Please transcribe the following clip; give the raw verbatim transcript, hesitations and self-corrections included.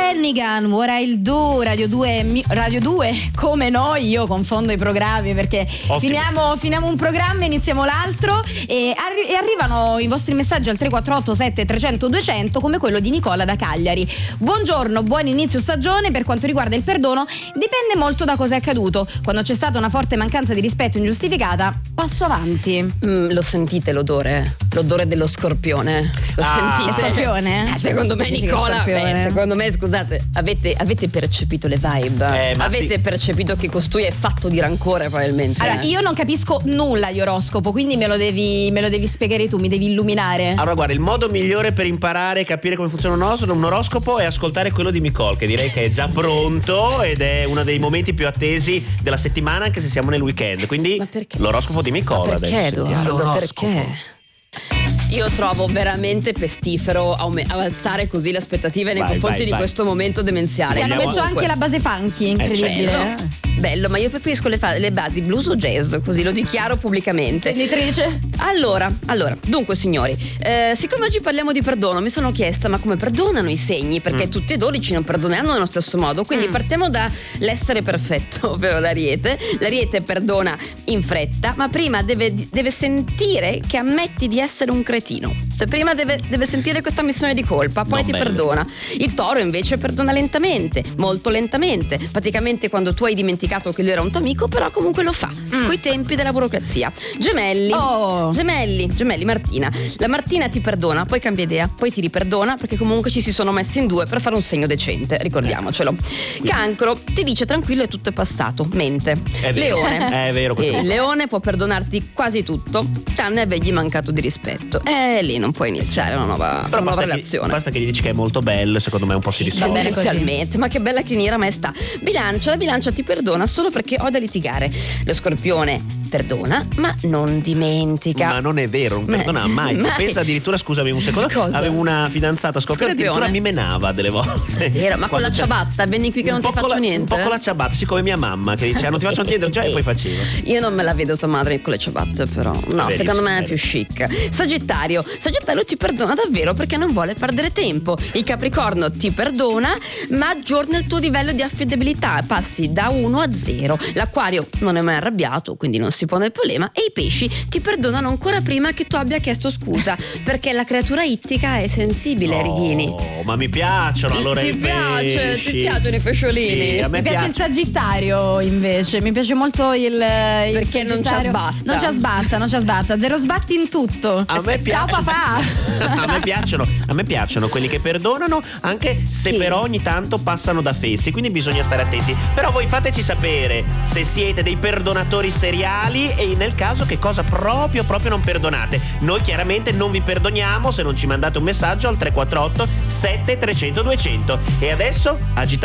Hannigan, What I'll Do, Radio due, Radio due, come noi, io confondo i programmi perché finiamo, finiamo un programma e iniziamo l'altro e, arri- e arrivano i vostri messaggi al tre quattro otto sette trecento duecento come quello di Nicola da Cagliari. Buongiorno, buon inizio stagione. Per quanto riguarda il perdono dipende molto da cosa è accaduto. Quando c'è stata una forte mancanza di rispetto ingiustificata, passo avanti. Mm, lo sentite l'odore? L'odore dello scorpione? Lo ah, sentite? Scorpione? Eh, secondo me Nicola, beh, secondo me scusate, avete, avete percepito le vibe? Eh, ma avete sì. percepito che costui è fatto di rancore probabilmente? Allora, io non capisco nulla di oroscopo, quindi me lo devi, me lo devi spiegare tu, mi devi illuminare. Allora guarda, il modo migliore per imparare e capire come funziona un os- un oroscopo è ascoltare quello di Micol, che direi che è già pronto ed è uno dei momenti più attesi della settimana, anche se siamo nel weekend. Quindi l'oroscopo di Micol. Ma perché, adesso Edoardo? Perché? Io trovo veramente pestifero aume- alzare così le aspettative nei vai, confronti vai, di vai. questo momento demenziale. Ti hanno messo Comunque, anche la base funky, incredibile. Eh, certo. Bello, ma io preferisco le, fa- le basi blues o jazz, così lo dichiaro pubblicamente. Editrice? Allora, allora, dunque signori, eh, siccome oggi parliamo di perdono, mi sono chiesta ma come perdonano i segni? Perché Mm. tutti e dodici non perdoneranno nello stesso modo, quindi Mm. partiamo dall'essere perfetto, ovvero l'Ariete. L'Ariete perdona in fretta, ma prima deve, deve sentire che ammetti di essere un cretino. Cioè, prima deve, deve sentire questa missione di colpa, poi Non ti bello. perdona. Il Toro invece perdona lentamente, molto lentamente, praticamente quando tu hai dimenticato che lui era un tuo amico, però comunque lo fa, Mm. coi tempi della burocrazia. Gemelli, Oh. gemelli, gemelli, Martina. La Martina ti perdona, poi cambia idea, poi ti riperdona perché comunque ci si sono messi in due per fare un segno decente, ricordiamocelo. Cancro ti dice tranquillo e tutto è passato, mente. È vero. Leone. È vero questo. E il leone può perdonarti quasi tutto, tranne avergli mancato di rispetto. E lì non puoi iniziare una nuova, Però una nuova basta che, relazione. basta che gli dici che è molto bello e secondo me un po' si Sì, risolve. bene così. inizialmente, ma che bella criniera maestà. Bilancia, la bilancia ti perdona solo perché ho da litigare. Lo scorpione perdona, ma non dimentica. Ma non è vero, non Ma- perdona mai. mai. Pensa addirittura, scusami un secondo, Cosa? avevo una fidanzata scorpione, Scorpione. addirittura mi menava delle volte. Vero, ma con Quando la c'è- ciabatta, vieni qui che non un ti po' con faccio la- niente. Un po' con la ciabatta, sì, come mia mamma che dice "Ah, non ti faccio niente", cioè, e poi faceva. Io non me la vedo tua madre con le ciabatte, però. No, Verissimo, secondo me è vero. più chic. Sagittario. Sagittario ti perdona davvero perché non vuole perdere tempo. Il Capricorno ti perdona, ma aggiorna il tuo livello di affidabilità. Passi da uno a zero. L'Acquario non è mai arrabbiato, quindi non si pone il problema. E i pesci ti perdonano ancora prima che tu abbia chiesto scusa, perché la creatura ittica è sensibile, Righini. Oh, ma mi piacciono allora Ti i piace? pesci. Ti piacciono i pesciolini? Sì, a me Mi piace il Sagittario invece, mi piace molto il, il Perché non ci Sagittario. sbatta. Non ci sbatta, non ci sbatta, zero sbatti in tutto. A me Ciao piace- papà. a me piacciono, a me piacciono quelli che perdonano, anche se Sì. però ogni tanto passano da fessi, quindi bisogna stare attenti. Però voi fateci sapere se siete dei perdonatori seriali e nel caso che cosa proprio proprio non perdonate. Noi chiaramente non vi perdoniamo se non ci mandate un messaggio al tre quattro otto sette trecento duecento. E adesso agita